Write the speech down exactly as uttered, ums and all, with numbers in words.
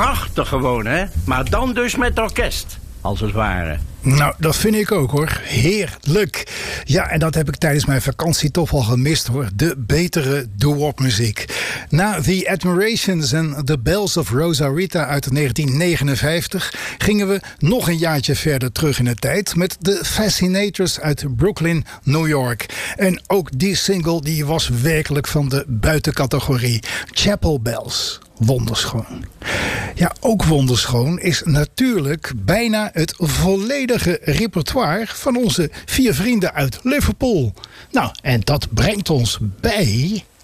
prachtig gewoon, hè? Maar dan dus met orkest, als het ware. Nou, dat vind ik ook, hoor. Heerlijk. Ja, en dat heb ik tijdens mijn vakantie toch wel gemist, hoor. De betere doo-wop muziek. Na The Admirations en The Bells of Rosarita uit negentien negenenvijftig... gingen we nog een jaartje verder terug in de tijd... met de Fascinators uit Brooklyn, New York. En ook die single die was werkelijk van de buitencategorie. Chapel Bells. Wonderschoon. Ja, ook wonderschoon is natuurlijk bijna het volledige repertoire van onze vier vrienden uit Liverpool. Nou, en dat brengt ons bij...